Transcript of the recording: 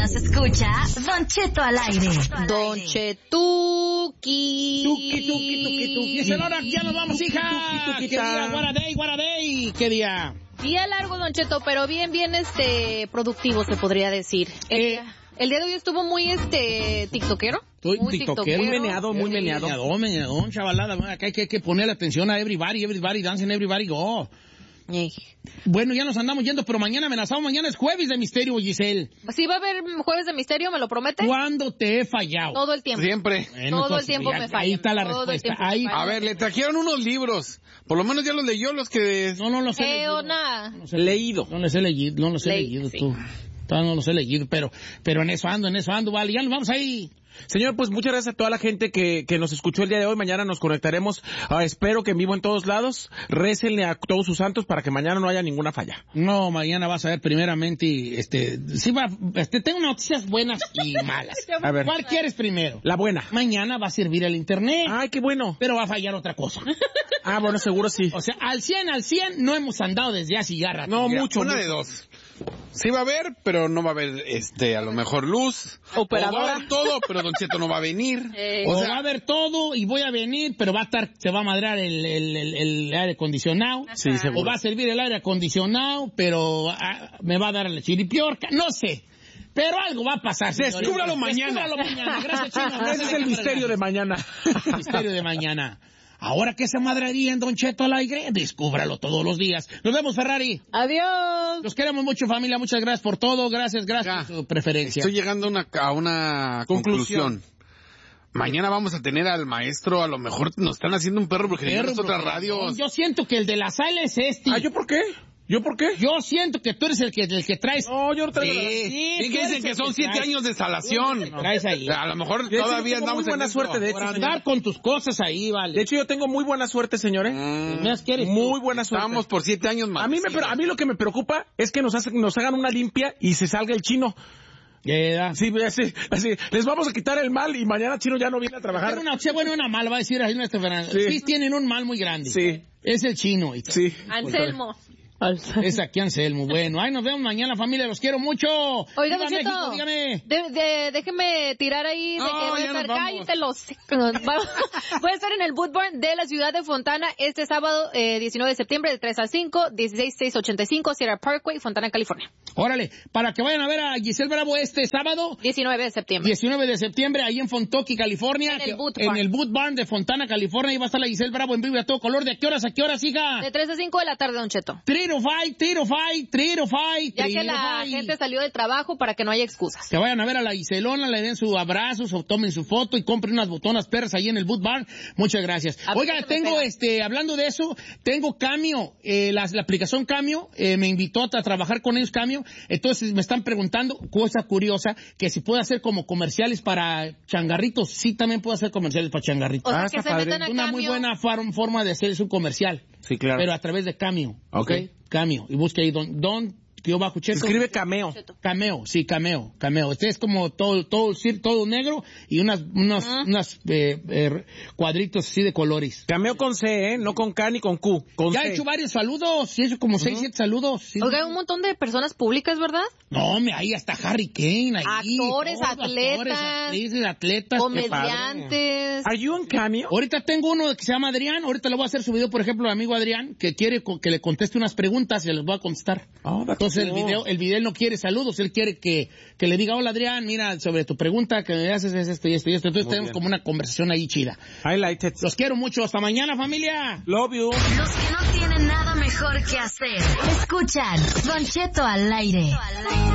mañanas escucha Don Cheto al aire. Don Chetuki. Tuki. Dice Laura, ya nos vamos, hija. ¿Qué día? What a day. ¿Qué día? Día largo, Don Cheto, pero bien, productivo se podría decir. El día de hoy estuvo muy, tiktokero. Muy tiktokero. Muy meneado, chavalada. Acá hay que ponerle atención a everybody dancing, everybody go. Bueno, ya nos andamos yendo, pero mañana amenazamos. Mañana es jueves de misterio, Giselle. ¿Sí va a haber jueves de misterio? ¿Me lo promete? ¿Cuándo te he fallado? Todo el tiempo. Siempre. Bueno, todo el tiempo me falla. Ahí está la respuesta. Ahí. A ver, le trajeron unos libros. Por lo menos ya los leyó, los que... No los he leído. Nada. No los he leído Sí. tú. No los he leído, pero en eso ando, vale. Ya nos vamos ahí. Señor, pues muchas gracias a toda la gente que nos escuchó el día de hoy. Mañana nos conectaremos. Espero que en vivo en todos lados. Récenle a todos sus santos para que mañana no haya ninguna falla. No, mañana vas a ver primeramente, tengo noticias buenas y malas. A ver. ¿Cuál quieres primero? La buena. Mañana va a servir el internet. Ay, qué bueno. Pero va a fallar otra cosa. Bueno, seguro sí. O sea, al 100 no hemos andado desde hace ya rato. No, Mira, mucho. Una de dos. Sí va a haber, pero no va a haber, a lo mejor luz. Operadora. O va a haber todo, pero Don Cheto no va a venir. O sea, va a haber todo y voy a venir, pero se va a madrear el aire acondicionado. Sí, seguro. O va a servir el aire acondicionado, pero me va a dar la chiripiorca. No sé. Pero algo va a pasar. Descúbralo mañana. Gracias, Chino. Ese es el misterio de mañana. El misterio de mañana. Ahora que se madrearía en Don Cheto al aire, descúbralo todos los días. Nos vemos, Ferrari. Adiós. Los queremos mucho, familia. Muchas gracias por todo. Gracias por su preferencia. Estoy llegando a una conclusión. Mañana vamos a tener al maestro, a lo mejor nos están haciendo un perro porque en otras radios. Yo siento que el de la sala es ¿yo por qué? Yo siento que tú eres el que traes. No, yo no traigo Sí, que dicen que son 7 años de instalación. Traes ahí. A lo mejor De hecho, todavía yo tengo andamos muy buena en suerte, de hecho, Por señor. andar con tus cosas ahí, vale. De hecho, yo tengo muy buena suerte, señores. Muy buena suerte. Estamos por 7 años más. A mí lo que me preocupa es que nos hagan una limpia y se salga el Chino. Sí, así. Les vamos a quitar el mal y mañana Chino ya no viene a trabajar. Tiene una buena y una mala, va a decir ahí nuestro Fernando. Sí, tienen un mal muy grande. Sí. Es el Chino. Sí. Anselmo. Es aquí Anselmo. Bueno, ahí nos vemos mañana, familia. Los quiero mucho. Oiga, ¡Viva México! Dígame. Déjeme tirar ahí de que voy a estar. Cállate los. Voy a estar en el Boot Barn de la ciudad de Fontana este sábado 19 de septiembre de 3 a 5, 16685 Sierra Parkway, Fontana, California. Órale, para que vayan a ver a Giselle Bravo este sábado. 19 de septiembre. 19 de septiembre, ahí en Fontoki, California. En el Boot Barn de Fontana, California. Ahí va a estar la Giselle Bravo en vivo y a todo color. ¿De qué horas a qué horas, hija? De 3 a 5 de la tarde, Don Cheto. 3 to 5. Ya que la gente salió del trabajo para que no haya excusas. Que vayan a ver a la Giselona, le den su abrazo, tomen su foto y compren unas botonas perras ahí en el Boot Barn. Muchas gracias. Oiga, tengo hablando de eso, tengo Cameo, la aplicación Cameo, me invitó a trabajar con ellos Cameo, entonces me están preguntando, cosa curiosa, que si puedo hacer como comerciales para changarritos. Sí, también puedo hacer comerciales para changarritos. O sea, que se metan a una Cameo. muy buena forma de hacer un comercial. Sí, claro. Pero a través de Cameo. Ok. Cameo. Y busque ahí Don Cheto. Escribe Cameo. Cameo. Este es como todo negro y unas cuadritos así de colores. Cameo con C, no con K ni con Q. Con Ya C. he hecho varios saludos, y eso como 6, 7 saludos. Sí. Oiga, hay un montón de personas públicas, ¿verdad? No, ahí hasta Harry Kane. Ahí, Actores, actores, actrices, atletas. Comediantes. ¿Are you on Cameo? Ahorita tengo uno que se llama Adrián. Ahorita le voy a hacer su video, por ejemplo, al amigo Adrián, que quiere que le conteste unas preguntas y les voy a contestar. Entonces el video él no quiere saludos, él quiere que le diga, hola Adrián, mira, sobre tu pregunta que me haces es esto y esto y esto. Entonces tenemos como una conversación ahí chida. I like it. Los quiero mucho. Hasta mañana, familia. Love you. Los que no tienen nada mejor que hacer, escuchan Don Cheto al aire.